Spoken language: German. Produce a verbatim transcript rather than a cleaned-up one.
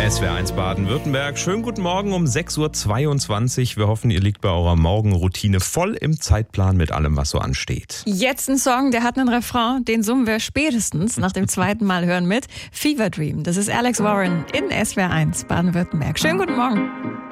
S W R eins Baden-Württemberg. Schönen guten Morgen um sechs Uhr zweiundzwanzig. Wir hoffen, ihr liegt bei eurer Morgenroutine voll im Zeitplan mit allem, was so ansteht. Jetzt ein Song, der hat einen Refrain, den summen wir spätestens nach dem zweiten Mal hören mit. Fever Dream, das ist Alex Warren in S W R eins Baden-Württemberg. Schönen guten Morgen.